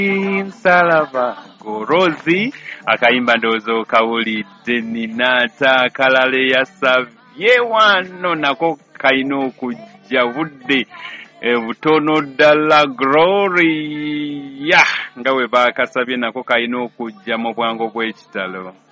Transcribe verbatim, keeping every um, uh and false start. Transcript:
Nsalaba Gorozi akayimba ndowooza kawulidde ninaata kalale yasabye wano nako kayina okujja budde butono ddala Gloria nga bwe baakasabye nako kayina okujja mu bwangu bw'ekitalo.